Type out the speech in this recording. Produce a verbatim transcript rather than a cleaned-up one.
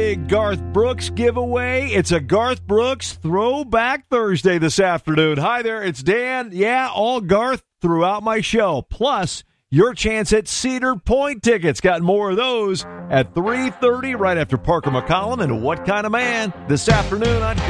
big Garth Brooks giveaway. It's a Garth Brooks Throwback Thursday this afternoon. Hi there, it's Dan. Yeah, all Garth throughout my show. Plus, your chance at Cedar Point tickets. Got more of those at three thirty right after Parker McCollum and What Kind of Man this afternoon on